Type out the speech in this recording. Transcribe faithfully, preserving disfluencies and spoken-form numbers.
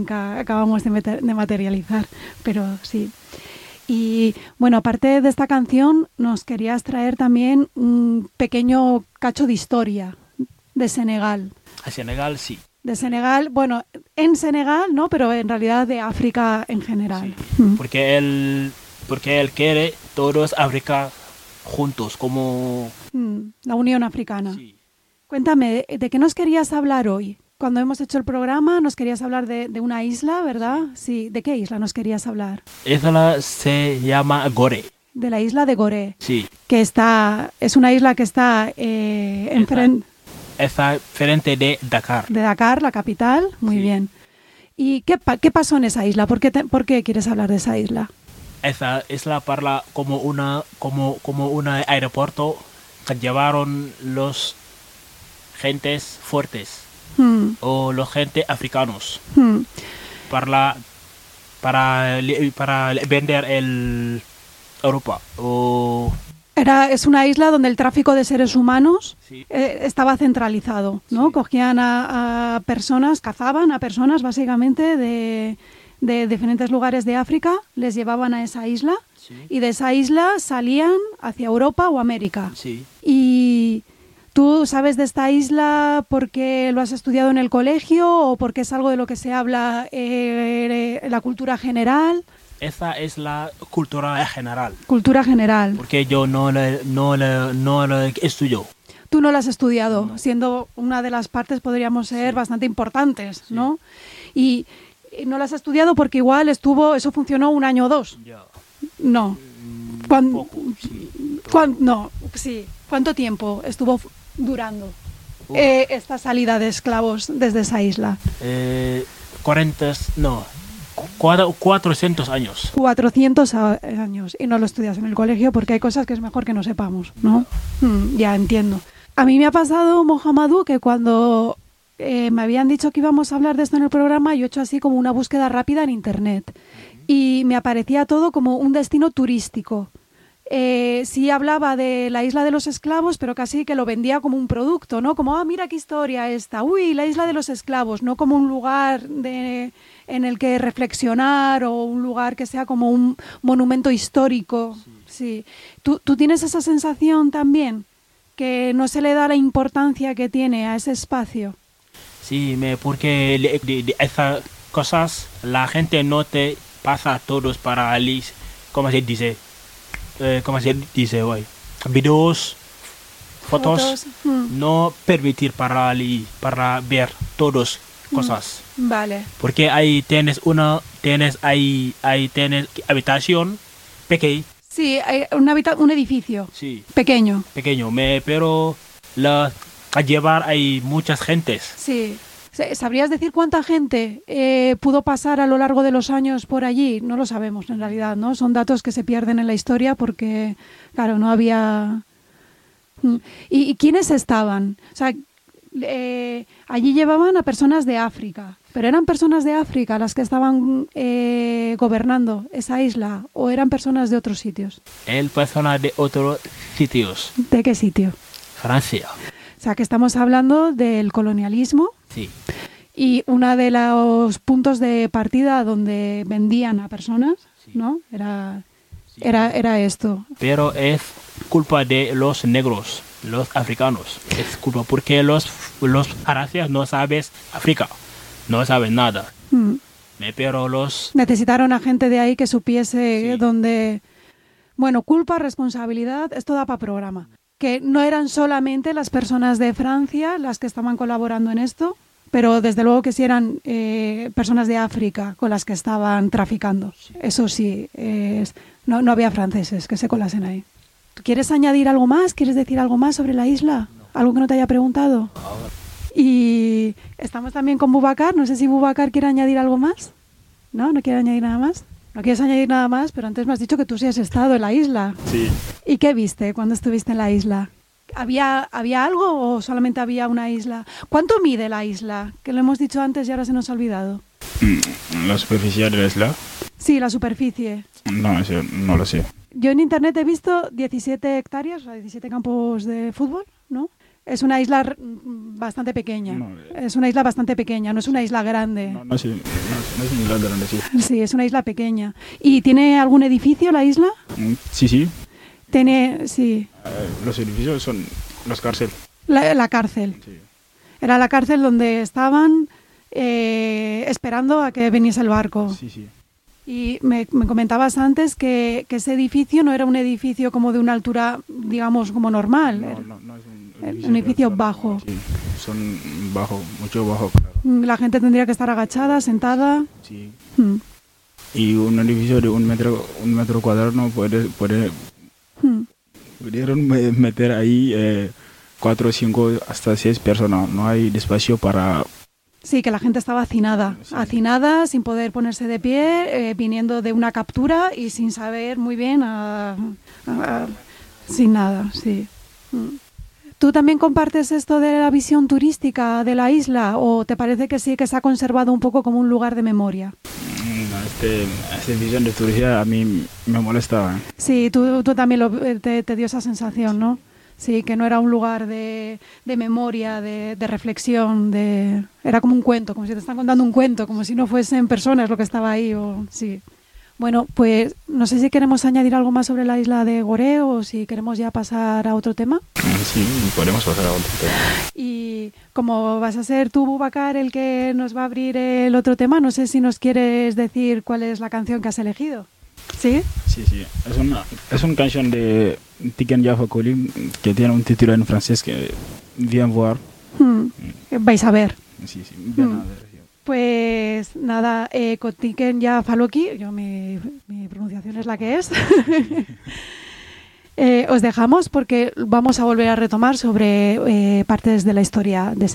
acabamos de, meter, de materializar, pero sí. Y bueno, aparte de esta canción, nos querías traer también un pequeño cacho de historia de Senegal. A Senegal, sí. De Senegal, bueno, en Senegal, ¿no? Pero en realidad de África en general. Sí, Mm. porque él, porque él quiere todos África juntos, como... Mm, la Unión Africana. Sí. Cuéntame, ¿de qué nos querías hablar hoy? Cuando hemos hecho el programa nos querías hablar de, de una isla, ¿verdad? Sí. ¿De qué isla nos querías hablar? Isla se llama Gorée. De la isla de Gorée. Sí. Que está, es una isla que está eh, enfrente... Está frente de Dakar. De Dakar, la capital. Muy Sí. bien. ¿Y qué, qué pasó en esa isla? ¿Por qué, te, ¿Por qué quieres hablar de esa isla? Esa isla parla como una como como un aeropuerto que llevaron los gentes fuertes Hmm. o los gente africanos Hmm. para para para vender el Europa o Era, es una isla donde el tráfico de seres humanos sí. eh, estaba centralizado, ¿no? Sí. Cogían a, a personas, cazaban a personas básicamente de, de diferentes lugares de África, les llevaban a esa isla Sí. y de esa isla salían hacia Europa o América. Sí. ¿Y tú sabes de esta isla porque lo has estudiado en el colegio o porque es algo de lo que se habla eh, en la cultura general? Esa es la cultura general. Cultura general. Porque yo no le, no le, no le estudio. Tú no la has estudiado, No. siendo una de las partes, podríamos ser Sí. bastante importantes, Sí. ¿no? Y, y no la has estudiado porque igual estuvo, eso funcionó un año o dos. Ya. No. Mm, ¿Cuán- poco, sí. ¿Cuán- no, sí. ¿Cuánto tiempo estuvo f- durando Uf. eh, esta salida de esclavos desde esa isla? Eh, cuarenta, no, cuatro, cuatrocientos años. cuatrocientos a- años. Y no lo estudias en el colegio porque hay cosas que es mejor que no sepamos, ¿no? Mm, ya entiendo. A mí me ha pasado, Mohamedou, que cuando eh, me habían dicho que íbamos a hablar de esto en el programa, yo he hecho así como una búsqueda rápida en internet y me aparecía todo como un destino turístico. Eh, sí hablaba de la isla de los esclavos, pero casi que lo vendía como un producto, ¿no? Como, ah, mira qué historia esta, uy, la isla de los esclavos, no como un lugar de, en el que reflexionar o un lugar que sea como un monumento histórico. Sí. ¿Tú, ¿Tú tienes esa sensación también? Que no se le da la importancia que tiene a ese espacio. Sí, me, porque de, de- de esas cosas la gente no te pasa a todos para ali, ¿cómo se dice? Eh, ¿Cómo se dice hoy? Videos, fotos, Fotos, mm. no permitir para ali, para ver todas cosas. Vale. Porque ahí tienes una, tienes ahí, ahí tienes habitación pequeña, Sí, hay un, habita- un edificio sí, pequeño. pequeño, me, pero la a llevar hay muchas gentes. Sí. ¿Sabrías decir cuánta gente eh, pudo pasar a lo largo de los años por allí? No lo sabemos en realidad, ¿no? Son datos que se pierden en la historia porque, claro, no había... Mm. ¿Y, y quiénes estaban? O sea, eh, allí llevaban a personas de África, pero ¿eran personas de África las que estaban eh, gobernando esa isla o eran personas de otros sitios? El persona de otros sitios, ¿De qué sitio? Francia, O sea, que estamos hablando del colonialismo. sí. Y uno de los puntos de partida donde vendían a personas, Sí. ¿no? Era, Sí. era, era esto. Pero es culpa de los negros, los africanos. Es culpa porque los, los franceses no saben África, no saben nada. Mm. Me- Pero los... Necesitaron a gente de ahí que supiese Sí. dónde... Bueno, culpa, responsabilidad, esto da para programa. Que no eran solamente las personas de Francia las que estaban colaborando en esto, pero desde luego que sí eran eh, personas de África con las que estaban traficando. Sí. Eso sí, es, no, no había franceses que se colasen ahí. ¿Quieres añadir algo más? ¿Quieres decir algo más sobre la isla? ¿Algo que no te haya preguntado? Y estamos también con Boubacar. No sé si Boubacar quiere añadir algo más. ¿No? ¿No quiere añadir nada más? No quieres añadir nada más, pero antes me has dicho que tú sí has estado en la isla. Sí. ¿Y qué viste cuando estuviste en la isla? ¿Había, ¿Había algo o solamente había una isla? ¿Cuánto mide la isla? Que lo hemos dicho antes y ahora se nos ha olvidado. Mm, ¿La superficie de la isla? Sí, la superficie. No, eso no lo sé. Yo en internet he visto diecisiete hectáreas, o sea, diecisiete campos de fútbol, ¿no? Es una isla r- bastante pequeña. No, eh. Es una isla bastante pequeña, no es una isla grande. No, no, es, no, es- no es un lugar grande, sí. Sí, es una isla pequeña. ¿Y tiene algún edificio la isla? Mm, Sí, sí. Tiene, sí, Eh, los edificios son los cárceles. la, la cárcel. Sí. Era la cárcel donde estaban eh, esperando a que viniese el barco. Sí, sí. Y me, me comentabas antes que, que ese edificio no era un edificio como de una altura, digamos, como normal. No, no, no es un Eh, un edificio de- bajo. Sí, son bajo, mucho bajo, claro. La gente tendría que estar agachada, sentada. Sí. Mm, Y un edificio de un metro, un metro cuadrado no puede, puede, mm. pudieron me- meter ahí eh, cuatro, cinco, hasta seis personas. No hay espacio para... Sí, que la gente estaba hacinada, Sí. hacinada, sin poder ponerse de pie, eh, viniendo de una captura y sin saber muy bien, a- a- sin nada, sí. Mm. ¿Tú también compartes esto de la visión turística de la isla o te parece que sí, que se ha conservado un poco como un lugar de memoria? Mm, Este, esta visión de turismo a mí me molestaba. ¿eh? Sí, tú, tú también lo- eh, te, te dio esa sensación, ¿no? Sí, que no era un lugar de, de memoria, de, de reflexión, de era como un cuento, como si te están contando un cuento, como si no fuesen personas lo que estaba ahí. O, sí. Bueno, pues no sé si queremos añadir algo más sobre la isla de Gorée o si queremos ya pasar a otro tema. Mm, Sí, podemos pasar a otro tema. Y como vas a ser tú, Boubacar, el que nos va a abrir el otro tema, no sé si nos quieres decir cuál es la canción que has elegido. ¿Sí? Sí, sí. Es una, es una canción de Tiken Jah Fakoly que tiene un título en francés que Viens voir. Hmm. Vais a ver. Sí, sí, bien Mm. a ver, sí. Pues nada, eh, con Tiken Jah Fakoly, yo mi, mi pronunciación es la que es. Eh, os dejamos porque vamos a volver a retomar sobre eh, partes de la historia de